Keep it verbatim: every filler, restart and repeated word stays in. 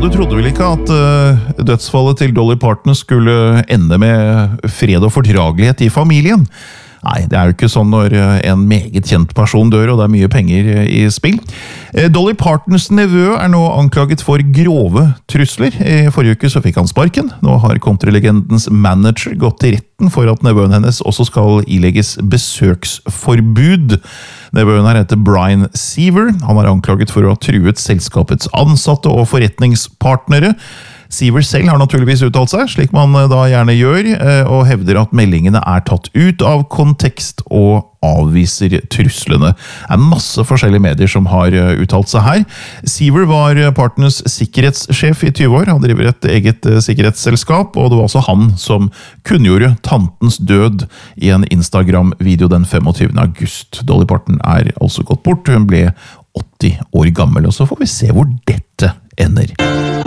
du trodde vel ikke at uh, dødsfallet til Dolly Parton skulle ende med fred og fordragelighet i familien? Nei, det er jo ikke sånn når en meget kjent person dør, og det er mye penger i spill. Dolly Partons nevø er nå anklaget for grove trusler. I forrige uke så fikk han sparken. Nå har countrylegendens manager gått til retten for at nevøen hennes også skal ilegges besøksforbud. Nevøen her heter Brian Seaver. Han er anklaget for å ha truet selskapets ansatte og forretningspartnere. Seaver selv har naturligvis uttalt seg, slik man da gjerne gjør, og hevder at meldingene er tatt ut av kontekst og avviser truslene. Det er masse forskjellige medier som har uttalt seg her. Seaver var Partners sikkerhetssjef i tyve år. Han driver et eget sikkerhetsselskap, og det var også han som kunngjorde tantens død i en Instagram-video den femogtyvende august. Dolly Parton er altså gått bort. Hun ble åtti år gammel, og så får vi se hvor dette ender.